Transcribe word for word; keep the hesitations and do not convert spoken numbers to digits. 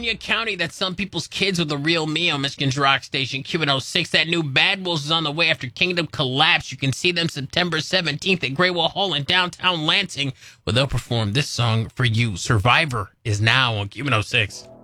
California County. That's some people's kids with a real me on Michigan's rock station, Q one oh six. That new Bad Wolves is on the way after Kingdom Collapse. You can see them September seventeenth at Greywell Hall in downtown Lansing, where they'll perform this song for you. Survivor is now on Q one oh six.